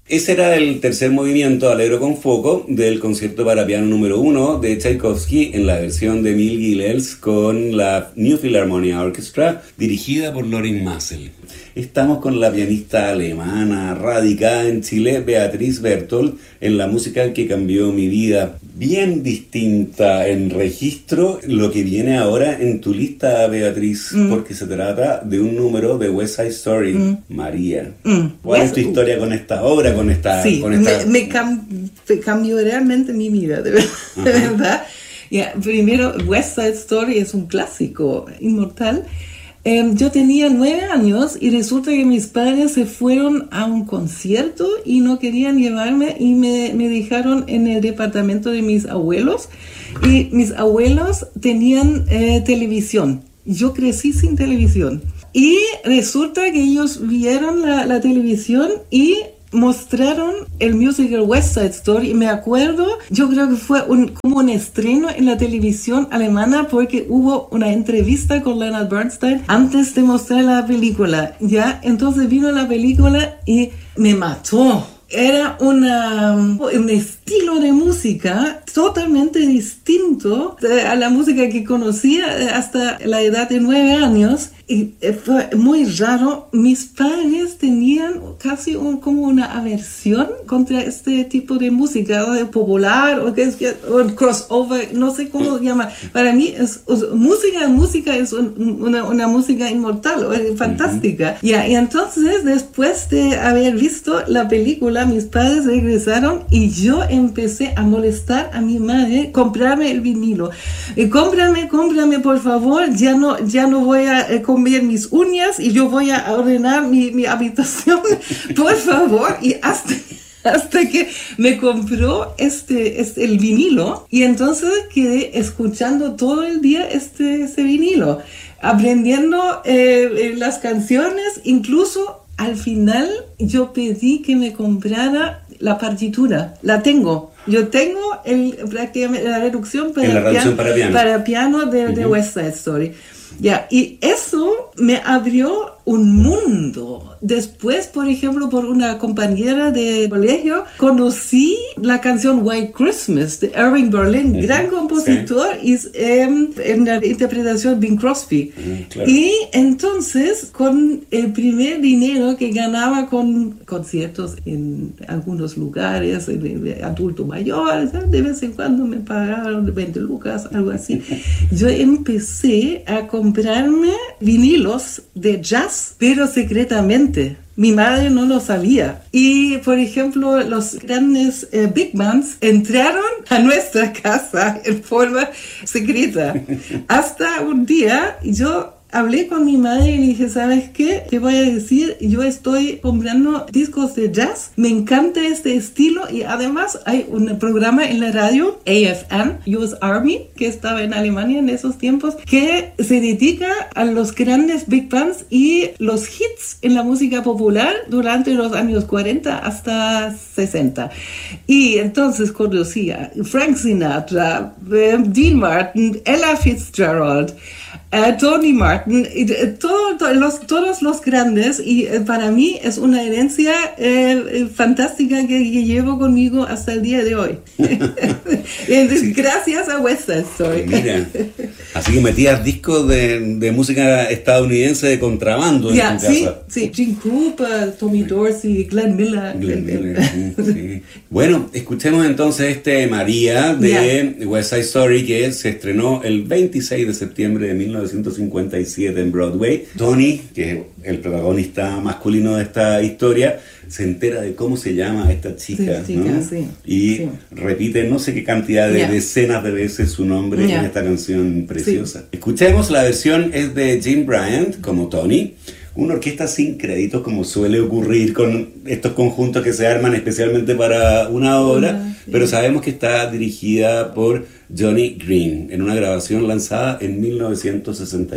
Ese era el tercer movimiento, Allegro con foco, del concierto para piano número 1 de Tchaikovsky en la versión de Emil Gilels con la New Philharmonia Orchestra, dirigida por Lorin Maazel. Estamos con la pianista alemana radicada en Chile, Beatriz Bertold, en la música que cambió mi vida. Bien distinta en registro lo que viene ahora en tu lista, Beatriz, porque se trata de un número de West Side Story, María. ¿Cuál es tu historia con esta obra? Sí, me cambió realmente mi vida, de verdad. Primero, West Side Story es un clásico inmortal. Yo tenía 9 años y resulta que mis padres se fueron a un concierto y no querían llevarme y me dejaron en el departamento de mis abuelos, y mis abuelos tenían televisión. Yo crecí sin televisión y resulta que ellos vieron la televisión y mostraron el musical West Side Story. Y me acuerdo, yo creo que fue como un estreno en la televisión alemana, porque hubo una entrevista con Leonard Bernstein antes de mostrar la película. Ya, entonces vino la película y me mató. Era un estilo de música totalmente distinto a la música que conocía hasta la edad de 9 años. Y fue muy raro. Mis padres tenían casi como una aversión contra este tipo de música, o de popular, o crossover, no sé cómo llamar. Para mí música es una música inmortal, fantástica. Y entonces, después de haber visto la película, mis padres regresaron y yo empecé a molestar a mi madre, comprarme el vinilo. Cómprame, por favor, ya no voy a comer mis uñas y yo voy a ordenar mi habitación, por favor. Y hasta que me compró el vinilo, y entonces quedé escuchando todo el día ese vinilo, aprendiendo las canciones. Incluso al final yo pedí que me comprara la partitura. La tengo. Yo tengo prácticamente la reducción para piano de West Side Story. Y eso me abrió un mundo. Después, por ejemplo, por una compañera de colegio, conocí la canción White Christmas de Irving Berlin, gran compositor, y en la interpretación de Bing Crosby. Claro. Y entonces, con el primer dinero que ganaba con conciertos en algunos lugares, de adulto mayor, de vez en cuando me pagaron 20 lucas, algo así, yo empecé a comprarme vinilos de jazz, pero secretamente. Mi madre no lo sabía. Y, por ejemplo, los grandes big bands entraron a nuestra casa en forma secreta. Hasta un día yo hablé con mi madre y le dije, ¿sabes qué? Te voy a decir, yo estoy comprando discos de jazz, me encanta este estilo, y además hay un programa en la radio, AFN, US Army, que estaba en Alemania en esos tiempos, que se dedica a los grandes big bands y los hits en la música popular durante los años 40 hasta 60. Y entonces conocí a Frank Sinatra, Dean Martin, Ella Fitzgerald, Tony Martin, todos los grandes, y para mí es una herencia fantástica que llevo conmigo hasta el día de hoy. Gracias a West Side Story. Mira, así que metías discos de música estadounidense de contrabando en tu casa. Sí, Gene Krupa, Tommy Dorsey, Glenn Miller. Sí. Bueno, escuchemos entonces María de West Side Story, que se estrenó el 26 de septiembre de 1957 en Broadway. Tony, que es el protagonista masculino de esta historia, se entera de cómo se llama esta chica, ¿no? Y repite no sé qué cantidad de decenas de veces su nombre en esta canción preciosa. Escuchemos, la versión es de Jim Bryant como Tony, una orquesta sin créditos, como suele ocurrir con estos conjuntos que se arman especialmente para una obra, pero sabemos que está dirigida por Johnny Green en una grabación lanzada en 1961.